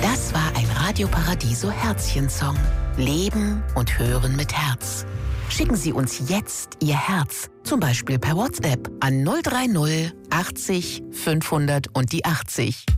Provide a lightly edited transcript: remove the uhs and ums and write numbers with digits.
Das war ein Radio Paradiso Herzchen-Song. Leben und hören mit Herz. Schicken Sie uns jetzt Ihr Herz, zum Beispiel per WhatsApp an 030 80 500 und die 80.